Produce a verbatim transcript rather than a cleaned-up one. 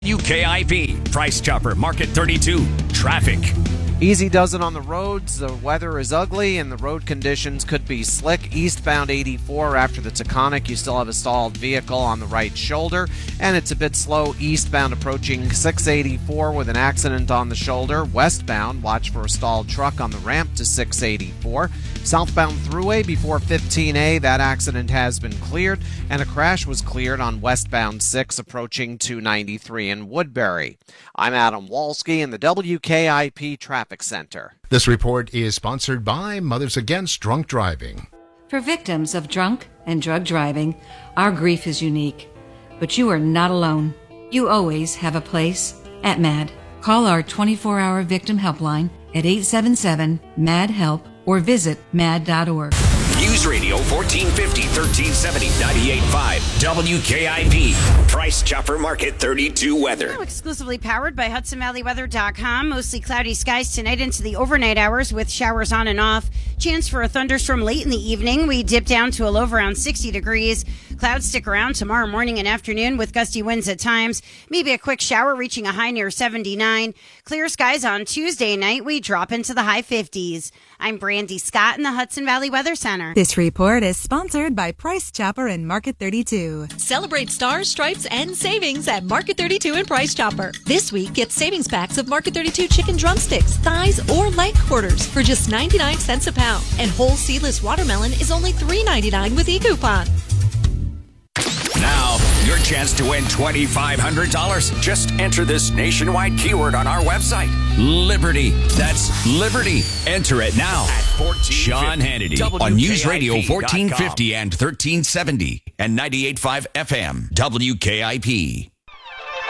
U K I P, Price Chopper, Market thirty-two, traffic. Easy does it on the roads. The weather is ugly and the road conditions could be slick. Eastbound eighty-four after the Taconic, you still have a stalled vehicle on the right shoulder, and it's a bit slow eastbound approaching six eighty-four with an accident on the shoulder. Westbound, watch for a stalled truck on the ramp to six eighty-four. Southbound thruway before fifteen A, that accident has been cleared, and a crash was cleared on westbound six approaching two ninety-three in Woodbury. I'm Adam Walski in the W K I P Traffic Center. This report is sponsored by Mothers Against Drunk Driving. For victims of drunk and drug driving, our grief is unique. But you are not alone. You always have a place at MAD. Call our twenty-four hour victim helpline at eight seven seven, M A D, HELP or visit mad dot org. News Radio fourteen fifty, thirteen seventy, ninety-eight point five, W K I P, Price Chopper Market thirty-two weather. Now exclusively powered by Hudson Valley Weather dot com. Mostly cloudy skies tonight into the overnight hours with showers on and off. Chance for a thunderstorm late in the evening. We dip down to a low of around sixty degrees. Clouds stick around tomorrow morning and afternoon with gusty winds at times. Maybe a quick shower reaching a high near seventy-nine. Clear skies on Tuesday night. We drop into the high fifties. I'm Brandy Scott in the Hudson Valley Weather Center. This report is sponsored by Price Chopper and Market thirty-two. Celebrate stars, stripes, and savings at Market thirty-two and Price Chopper. This week, get savings packs of Market thirty-two chicken drumsticks, thighs, or leg quarters for just ninety-nine cents a pound. And whole seedless watermelon is only three ninety-nine with e-coupon. Now, your chance to win twenty-five hundred dollars. Just enter this nationwide keyword on our website. Liberty. That's Liberty. Enter it now. At fourteen fifty. Sean Hannity on News Radio fourteen fifty and thirteen seventy and ninety-eight point five F M. W K I P.